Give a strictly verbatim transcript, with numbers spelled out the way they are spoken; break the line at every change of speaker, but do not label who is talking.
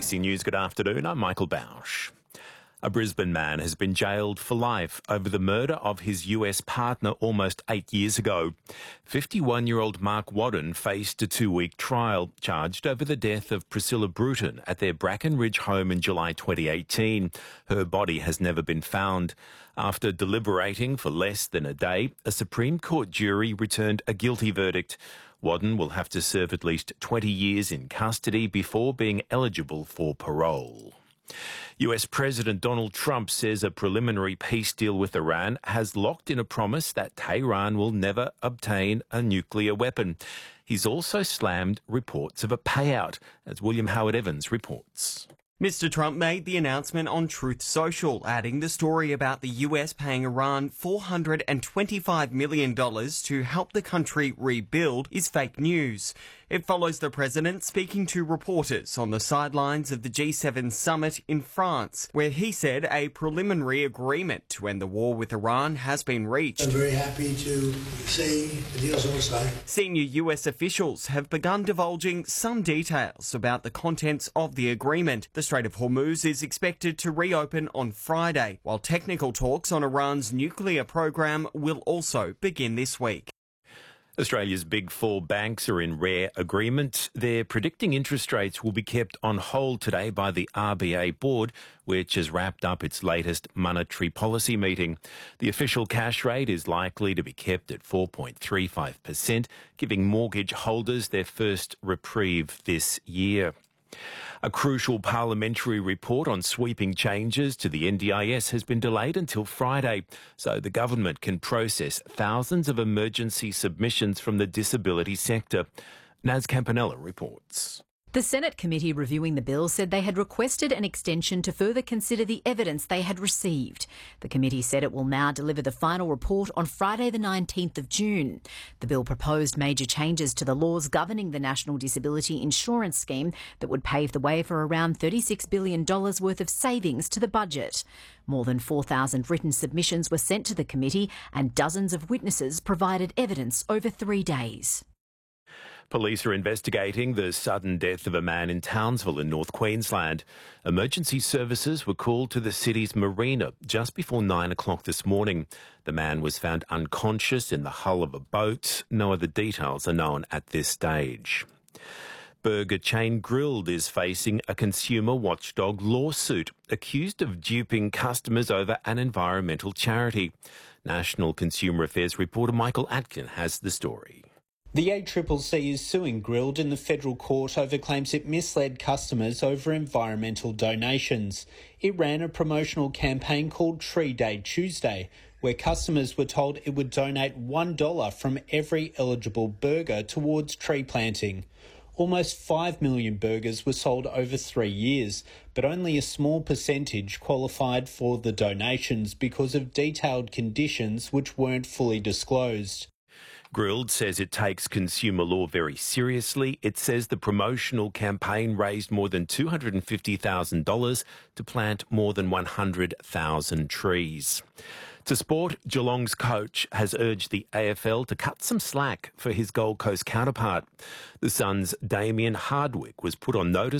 C News, good afternoon. I'm Michael Bausch. A Brisbane man has been jailed for life over the murder of his U S partner almost eight years ago. fifty-one-year-old Mark Wadden faced a two-week trial, charged over the death of Priscilla Bruton at their Bracken Ridge home in July twenty eighteen. Her body has never been found. After deliberating for less than a day, a Supreme Court jury returned a guilty verdict. Wadden will have to serve at least twenty years in custody before being eligible for parole. U S President Donald Trump says a preliminary peace deal with Iran has locked in a promise that Tehran will never obtain a nuclear weapon. He's also slammed reports of a payout, as William Howard Evans reports.
Mister Trump made the announcement on Truth Social, adding the story about the U S paying Iran four hundred twenty-five million dollars to help the country rebuild is fake news. It follows the president speaking to reporters on the sidelines of the G seven summit in France, where he said a preliminary agreement to end the war with Iran has been reached.
I'm very happy to see the deal's all signed.
Senior U S officials have begun divulging some details about the contents of the agreement. The Strait of Hormuz is expected to reopen on Friday, while technical talks on Iran's nuclear program will also begin this week.
Australia's big four banks are in rare agreement. They're predicting interest rates will be kept on hold today by the R B A board, which has wrapped up its latest monetary policy meeting. The official cash rate is likely to be kept at four point three five percent, giving mortgage holders their first reprieve this year. A crucial parliamentary report on sweeping changes to the N D I S has been delayed until Friday, so the government can process thousands of emergency submissions from the disability sector. Naz Campanella reports.
The Senate committee reviewing the bill said they had requested an extension to further consider the evidence they had received. The committee said it will now deliver the final report on Friday the nineteenth of June. The bill proposed major changes to the laws governing the National Disability Insurance Scheme that would pave the way for around thirty-six billion dollars worth of savings to the budget. More than four thousand written submissions were sent to the committee and dozens of witnesses provided evidence over three days.
Police are investigating the sudden death of a man in Townsville in North Queensland. Emergency services were called to the city's marina just before nine o'clock this morning. The man was found unconscious in the hull of a boat. No other details are known at this stage. Burger chain Grill'd is facing a consumer watchdog lawsuit, accused of duping customers over an environmental charity. National Consumer Affairs reporter Michael Atkin has the story.
The A C C C is suing Grill'd in the federal court over claims it misled customers over environmental donations. It ran a promotional campaign called Tree Day Tuesday, where customers were told it would donate one dollar from every eligible burger towards tree planting. Almost five million burgers were sold over three years, but only a small percentage qualified for the donations because of detailed conditions which weren't fully disclosed.
Grill'd says it takes consumer law very seriously. It says the promotional campaign raised more than two hundred fifty thousand dollars to plant more than one hundred thousand trees. To sport, Geelong's coach has urged the A F L to cut some slack for his Gold Coast counterpart. The Suns' Damien Hardwick was put on notice